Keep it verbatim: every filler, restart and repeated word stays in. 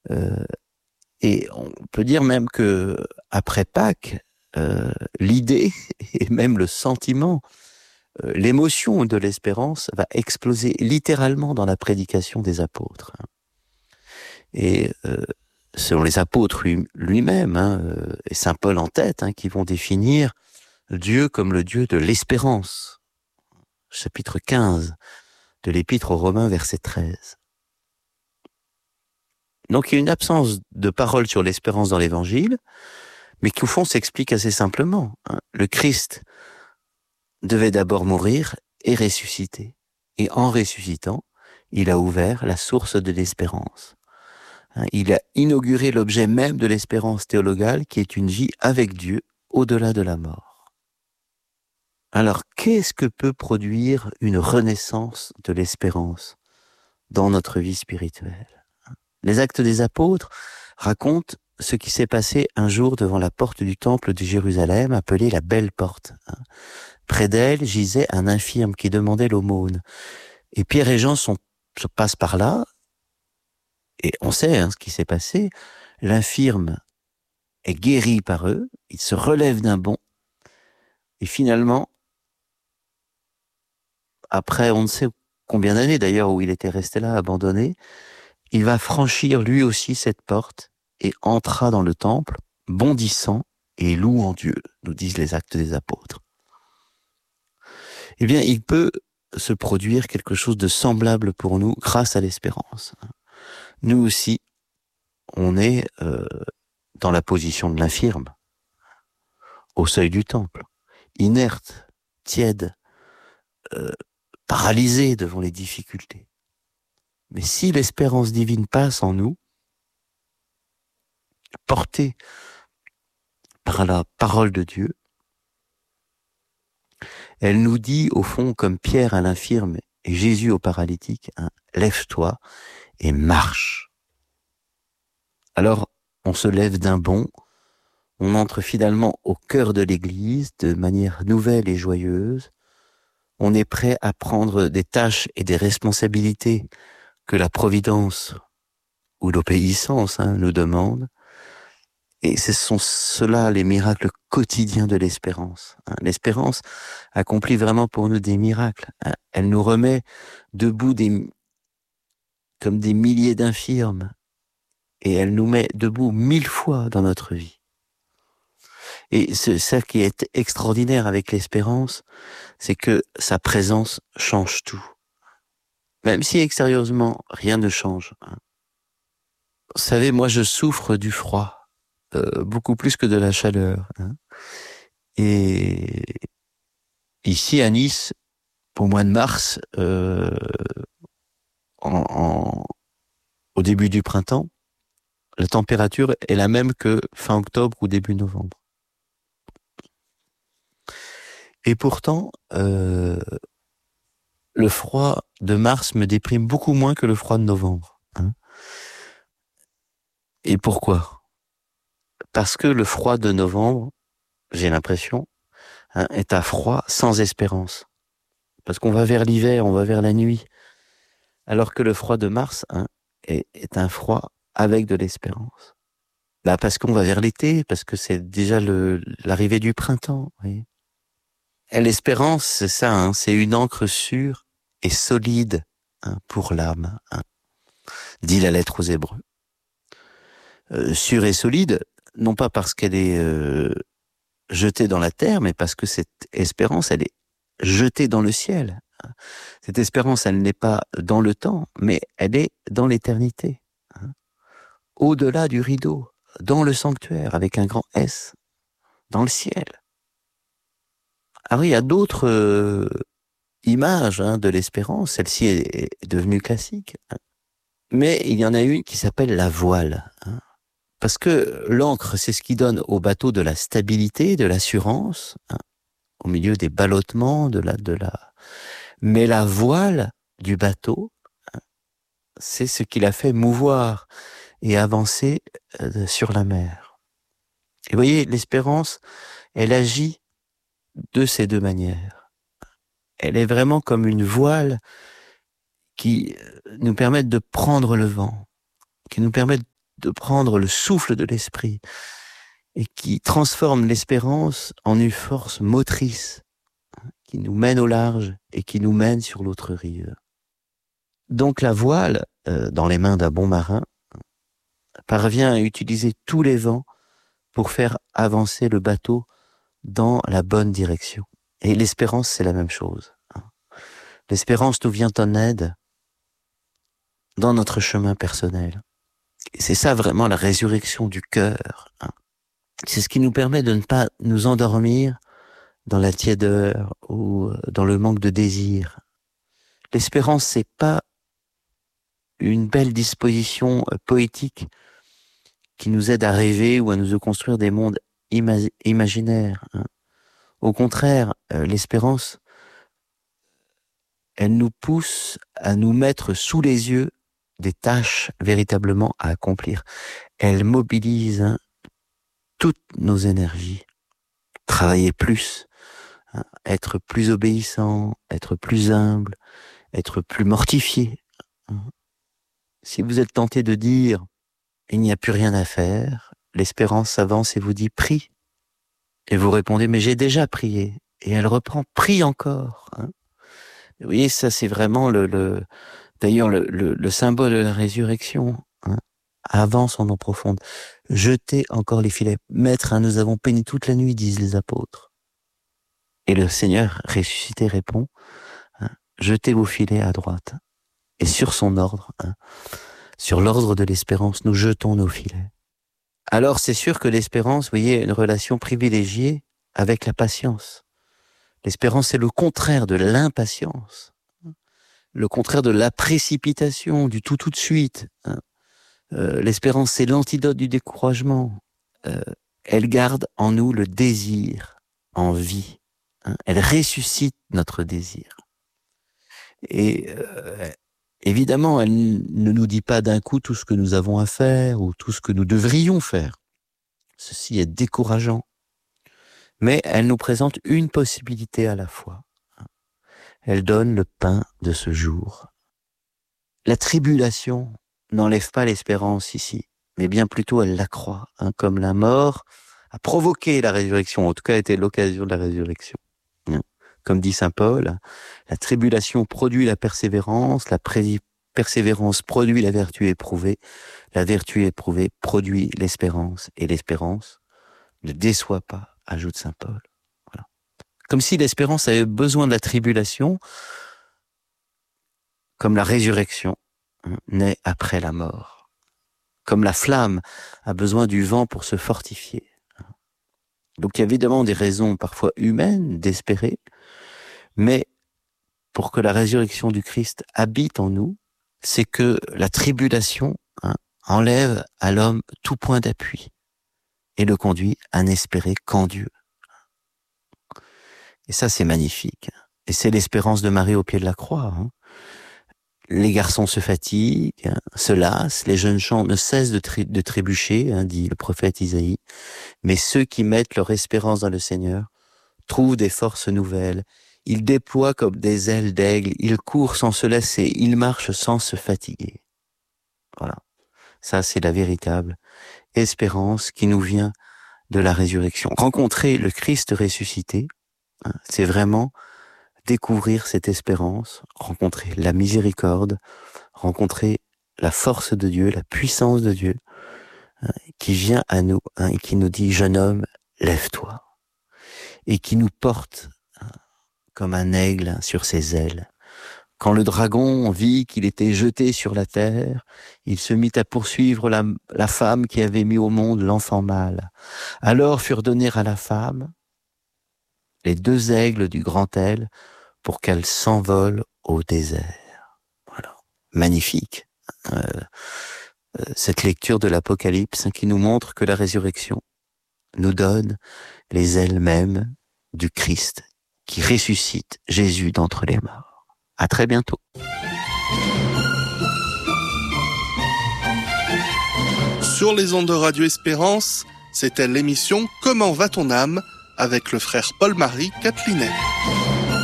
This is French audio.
Euh, et on peut dire même que après Pâques, euh, l'idée et même le sentiment, euh, l'émotion de l'espérance va exploser littéralement dans la prédication des apôtres. Et euh, selon les apôtres lui- lui-même, hein, euh, et Saint Paul en tête, hein, qui vont définir Dieu comme le Dieu de l'espérance. Chapitre quinze de l'Épître aux Romains, verset treize. Donc il y a une absence de parole sur l'espérance dans l'Évangile, mais qui au fond s'explique assez simplement. Hein. Le Christ devait d'abord mourir et ressusciter. Et en ressuscitant, il a ouvert la source de l'espérance. Hein, il a inauguré l'objet même de l'espérance théologale, qui est une vie avec Dieu au-delà de la mort. Alors, qu'est-ce que peut produire une renaissance de l'espérance dans notre vie spirituelle? Les Actes des Apôtres racontent ce qui s'est passé un jour devant la porte du temple de Jérusalem, appelée la Belle Porte. Près d'elle gisait un infirme qui demandait l'aumône. Et Pierre et Jean sont, se passent par là, et on sait hein, ce qui s'est passé. L'infirme est guéri par eux, il se relève d'un bond, et finalement, après on ne sait combien d'années d'ailleurs où il était resté là, abandonné, il va franchir lui aussi cette porte et entra dans le temple, bondissant et louant Dieu, nous disent les Actes des Apôtres. Eh bien, il peut se produire quelque chose de semblable pour nous grâce à l'espérance. Nous aussi, on est euh, dans la position de l'infirme, au seuil du temple, inerte, tiède, euh, paralysé devant les difficultés. Mais si l'espérance divine passe en nous, portée par la parole de Dieu, elle nous dit au fond, comme Pierre à l'infirme et Jésus au paralytique, hein, lève-toi et marche. Alors, on se lève d'un bond, on entre finalement au cœur de l'Église de manière nouvelle et joyeuse. On est prêt à prendre des tâches et des responsabilités que la providence ou l'obéissance hein, nous demande. Et ce sont cela les miracles quotidiens de l'espérance. Hein. L'espérance accomplit vraiment pour nous des miracles. Hein. Elle nous remet debout des, comme des milliers d'infirmes et elle nous met debout mille fois dans notre vie. Et ce, ça qui est extraordinaire avec l'espérance, c'est que sa présence change tout. Même si extérieurement, rien ne change. Hein. Vous savez, moi je souffre du froid, euh, beaucoup plus que de la chaleur. Hein. Et ici à Nice, au mois de mars, euh, en, en, au début du printemps, la température est la même que fin octobre ou début novembre. Et pourtant, euh, le froid de mars me déprime beaucoup moins que le froid de novembre. Hein. Et pourquoi? Parce que le froid de novembre, j'ai l'impression, hein, est un froid sans espérance. Parce qu'on va vers l'hiver, on va vers la nuit. Alors que le froid de mars hein, est, est un froid avec de l'espérance. Bah parce qu'on va vers l'été, parce que c'est déjà le, l'arrivée du printemps. Oui. Et l'espérance, c'est ça, hein, c'est une encre sûre et solide hein, pour l'âme, hein, dit la lettre aux Hébreux. Euh, sûre et solide, non pas parce qu'elle est euh, jetée dans la terre, mais parce que cette espérance, elle est jetée dans le ciel. Cette espérance, elle n'est pas dans le temps, mais elle est dans l'éternité. Hein. Au-delà du rideau, dans le sanctuaire, avec un grand S, dans le ciel. Alors il y a d'autres euh, images hein, de l'espérance, celle-ci est, est devenue classique. Hein. Mais il y en a une qui s'appelle la voile. Hein. Parce que l'ancre, c'est ce qui donne au bateau de la stabilité, de l'assurance, hein, au milieu des ballottements, de la, de la... Mais la voile du bateau, hein, c'est ce qui l'a fait mouvoir et avancer euh, sur la mer. Et vous voyez, l'espérance, elle agit de ces deux manières. Elle est vraiment comme une voile qui nous permet de prendre le vent, qui nous permet de prendre le souffle de l'esprit et qui transforme l'espérance en une force motrice qui nous mène au large et qui nous mène sur l'autre rive. Donc la voile, euh, dans les mains d'un bon marin, parvient à utiliser tous les vents pour faire avancer le bateau dans la bonne direction. Et l'espérance, c'est la même chose. L'espérance nous vient en aide dans notre chemin personnel. Et c'est ça vraiment la résurrection du cœur. C'est ce qui nous permet de ne pas nous endormir dans la tiédeur ou dans le manque de désir. L'espérance, c'est pas une belle disposition poétique qui nous aide à rêver ou à nous construire des mondes ima- imaginaires. Au contraire, l'espérance, elle nous pousse à nous mettre sous les yeux des tâches véritablement à accomplir. Elle mobilise hein, toutes nos énergies. Travailler plus, hein, être plus obéissant, être plus humble, être plus mortifié. Hein. Si vous êtes tenté de dire « il n'y a plus rien à faire », l'espérance s'avance et vous dit « prie ». Et vous répondez « mais j'ai déjà prié ». Et elle reprend « prie encore hein. ». Vous voyez, ça c'est vraiment le... le D'ailleurs, le, le, le symbole de la résurrection, hein, avance en eau profonde. Jetez encore les filets. Maître, hein, nous avons péni toute la nuit, disent les apôtres. Et le Seigneur ressuscité répond, hein, jetez vos filets à droite. Et sur son ordre, hein, sur l'ordre de l'espérance, nous jetons nos filets. Alors c'est sûr que l'espérance, vous voyez, a une relation privilégiée avec la patience. L'espérance, c'est le contraire de l'impatience. Le contraire de la précipitation, du tout tout de suite. Hein. Euh, l'espérance, c'est l'antidote du découragement. Euh, elle garde en nous le désir en vie. Hein. Elle ressuscite notre désir. Et euh, évidemment, elle ne nous dit pas d'un coup tout ce que nous avons à faire ou tout ce que nous devrions faire. Ceci est décourageant. Mais elle nous présente une possibilité à la fois. Elle donne le pain de ce jour. La tribulation n'enlève pas l'espérance ici, mais bien plutôt elle l'accroît, hein, comme la mort a provoqué la résurrection, en tout cas a été l'occasion de la résurrection. Hein. Comme dit saint Paul, la tribulation produit la persévérance, la pré- persévérance produit la vertu éprouvée, la vertu éprouvée produit l'espérance, et l'espérance ne déçoit pas, ajoute saint Paul. Comme si l'espérance avait besoin de la tribulation, comme la résurrection hein, naît après la mort. Comme la flamme a besoin du vent pour se fortifier. Donc il y a évidemment des raisons parfois humaines d'espérer, mais pour que la résurrection du Christ habite en nous, c'est que la tribulation hein, enlève à l'homme tout point d'appui et le conduit à n'espérer qu'en Dieu. Et ça, c'est magnifique. Et c'est l'espérance de Marie au pied de la croix. Hein. Les garçons se fatiguent, hein, se lassent, les jeunes gens ne cessent de, tri- de trébucher, hein, dit le prophète Isaïe. Mais ceux qui mettent leur espérance dans le Seigneur trouvent des forces nouvelles. Ils déploient comme des ailes d'aigle, ils courent sans se lasser, ils marchent sans se fatiguer. Voilà. Ça, c'est la véritable espérance qui nous vient de la résurrection. Rencontrer le Christ ressuscité, c'est vraiment découvrir cette espérance, rencontrer la miséricorde, rencontrer la force de Dieu, la puissance de Dieu, hein, qui vient à nous hein, et qui nous dit « jeune homme, lève-toi » et qui nous porte hein, comme un aigle hein, sur ses ailes. Quand le dragon vit qu'il était jeté sur la terre, il se mit à poursuivre la, la femme qui avait mis au monde l'enfant mâle. Alors furent donnés à la femme les deux aigles du grand aile pour qu'elle s'envole au désert. Voilà. Magnifique. Euh, euh, cette lecture de l'Apocalypse hein, qui nous montre que la résurrection nous donne les ailes mêmes du Christ qui ressuscite Jésus d'entre les morts. À très bientôt. Sur les ondes de Radio Espérance, c'était l'émission Comment va ton âme avec le frère Paul-Marie Catelinet.